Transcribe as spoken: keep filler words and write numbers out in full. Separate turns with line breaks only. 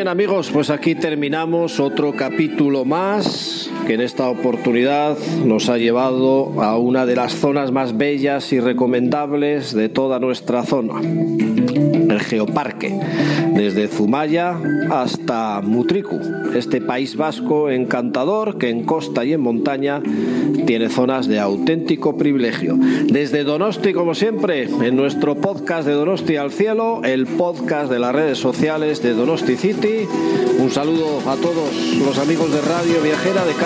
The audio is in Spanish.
bien, amigos, pues aquí terminamos otro capítulo más que en esta oportunidad nos ha llevado a una de las zonas más bellas y recomendables de toda nuestra zona, el Geoparque, desde Zumaya hasta Mutriku, este País Vasco encantador que en costa y en montaña tiene zonas de auténtico privilegio. Desde Donosti, como siempre, en nuestro podcast de Donosti al Cielo, el podcast de las redes sociales de Donosti City. Un saludo a todos los amigos de Radio Viajera de